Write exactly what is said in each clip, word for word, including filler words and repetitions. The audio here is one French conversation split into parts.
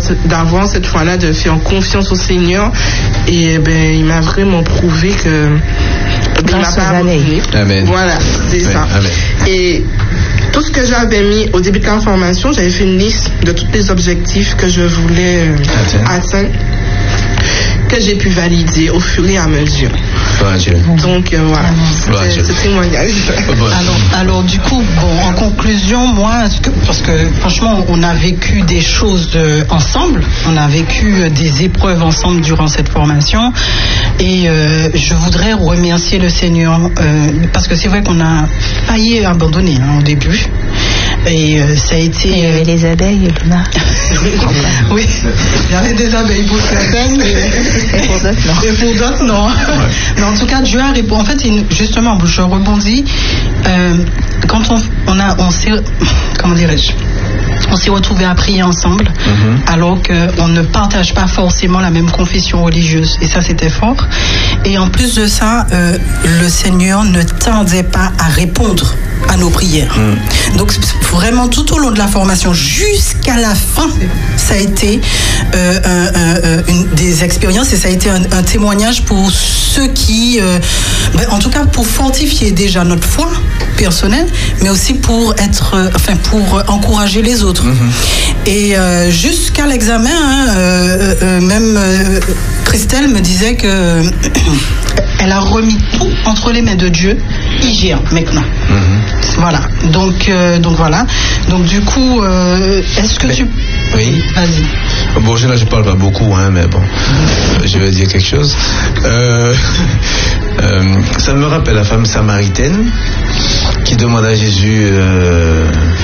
d'avoir cette foi-là, de faire confiance au Seigneur. Et ben, il m'a vraiment prouvé que ben, il m'a pas abandonné. Amen. Voilà, c'est oui, ça. Amen. Et tout ce que j'avais mis au début de la formation, j'avais fait une liste de tous les objectifs que je voulais euh, atteindre, que j'ai pu valider au fur et à mesure. Donc euh, voilà, c'est ce témoignage. Alors, alors du coup, bon, en conclusion, moi, parce que franchement, on a vécu des choses euh, ensemble, on a vécu euh, des épreuves ensemble durant cette formation, et euh, je voudrais remercier le Seigneur, euh, parce que c'est vrai qu'on a failli abandonner hein, au début. Et euh, ça a été. Il y avait les abeilles, Luna. Oui, il y avait des abeilles pour certaines, et pour d'autres non. Et pour d'autres non. Ouais. Mais en tout cas, Dieu a répondu. En fait, justement, je rebondis. Euh, quand on, on a, on s'est, comment dirais-je, on s'est retrouvés à prier ensemble, mm-hmm. alors qu'on ne partage pas forcément la même confession religieuse. Et ça, c'était fort. Et en plus de ça, euh, le Seigneur ne tardait pas à répondre à nos prières. Mm. Donc vraiment tout au long de la formation jusqu'à la fin, ça a été euh, euh, euh, une des expériences et ça a été un, un témoignage pour ceux qui, euh, ben, en tout cas pour fortifier déjà notre foi personnelle, mais aussi pour être, euh, enfin pour encourager les autres. Mm-hmm. Et euh, jusqu'à l'examen, hein, euh, euh, même euh, Christelle me disait que elle a remis tout entre les mains de Dieu. Il gère maintenant. Mm-hmm. Voilà. Donc, euh, donc voilà. Donc du coup, euh, est-ce que mais, tu... Oui. Vas-y. Bon, là, je parle pas beaucoup, hein, mais bon, je vais dire quelque chose. Euh, euh, ça me rappelle la femme samaritaine qui demande à Jésus, euh,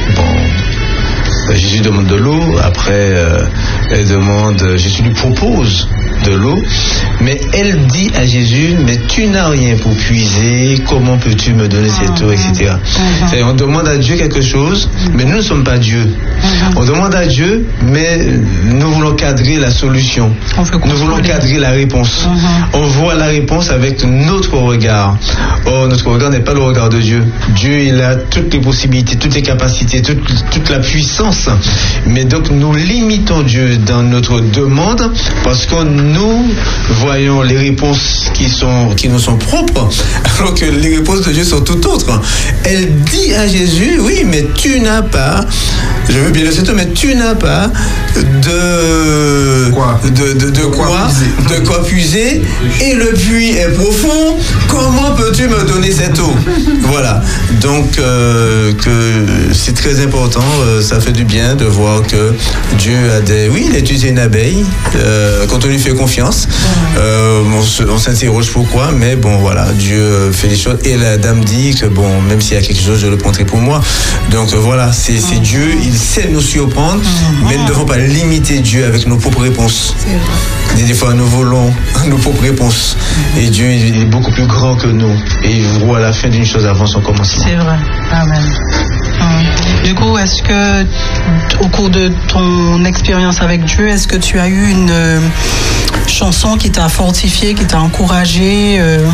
bon, Jésus demande de l'eau. Après, euh, elle demande, Jésus lui propose de l'eau, mais elle dit à Jésus, mais tu n'as rien pour puiser, comment peux-tu me donner cette eau, et cetera. Mm-hmm. On demande à Dieu quelque chose, mais nous ne sommes pas Dieu. Mm-hmm. On demande à Dieu, mais nous voulons cadrer la solution. Nous voulons cadrer la réponse. Mm-hmm. On voit la réponse avec notre regard. Or, notre regard n'est pas le regard de Dieu. Dieu, il a toutes les possibilités, toutes les capacités, toute, toute la puissance. Mais donc, nous limitons Dieu dans notre demande parce que nous voyons les réponses qui, sont, qui nous sont propres, alors que les réponses de Dieu sont tout autres. Elle dit à Jésus, oui, mais tu n'as pas, je veux bien le dire, mais tu n'as pas de quoi, de, de, de, de quoi, quoi puiser. de quoi puiser, et le puits est profond, comment peux-tu me donner cette eau? Voilà, donc euh, que c'est très important, euh, ça fait du bien de voir que Dieu a des... Oui, il a utilisé une abeille, euh, quand on lui fait confiance, euh, on, on s'interroge pourquoi, mais bon voilà, Dieu fait les choses, et la dame dit que bon, même s'il y a quelque chose, je le prendrai pour moi. Donc euh, voilà, c'est, c'est Dieu, il sait nous surprendre, mais nous ne devons pas limiter Dieu avec nos propres réponses. Et des fois, nous voulons nos propres réponses, et Dieu il est beaucoup plus grand que nous, et il voit la fin d'une chose avant son commencement. C'est vrai, amen. Du coup, est-ce que au cours de ton expérience avec Dieu, est-ce que tu as eu une euh, chanson qui t'a fortifié, qui t'a encouragé euh...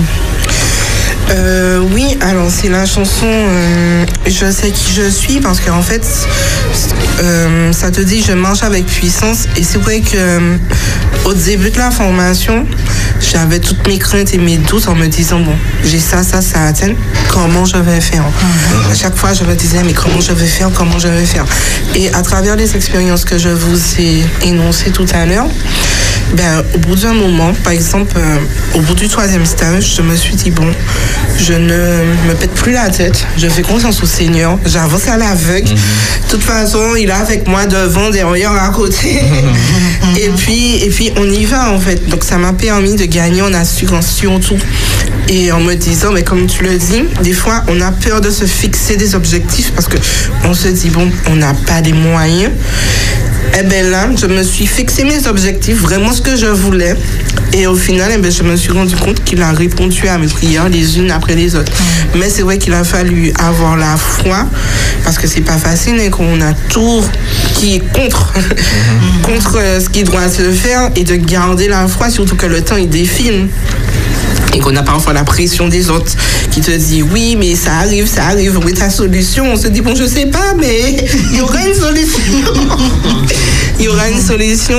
Euh, oui, alors c'est la chanson euh, Je sais qui je suis, parce qu'en fait euh, ça te dit je marche avec puissance, et c'est vrai que euh, au début de la formation j'avais toutes mes craintes et mes doutes en me disant bon, j'ai ça, ça, ça atteint, comment je vais faire? Mm-hmm. À chaque fois je me disais mais comment je vais faire, comment je vais faire? Et à travers les expériences que je vous ai énoncées tout à l'heure, ben, au bout d'un moment, par exemple, euh, au bout du troisième stage, je me suis dit, bon, je ne me pète plus la tête, je fais confiance au Seigneur, j'avance à l'aveugle. Mm-hmm. De toute façon, il est avec moi devant, derrière, à côté. Mm-hmm. et, puis, et puis, on y va, en fait. Donc, ça m'a permis de gagner en assurance surtout. Et en me disant, mais comme tu le dis, des fois, on a peur de se fixer des objectifs parce qu'on se dit, bon, on n'a pas les moyens. Eh bien là, je me suis fixé mes objectifs, vraiment ce que je voulais. Et au final, eh bien, je me suis rendu compte qu'il a répondu à mes prières les unes après les autres. Mmh. Mais c'est vrai qu'il a fallu avoir la foi, parce que c'est pas facile et qu'on a tout qui est contre, mmh. contre ce qui doit se faire, et de garder la foi, surtout que le temps il défile. Et qu'on a parfois la pression des autres qui te dit oui mais ça arrive, ça arrive, oui ta solution, on se dit bon je sais pas mais il y aura une solution. Il y aura une solution.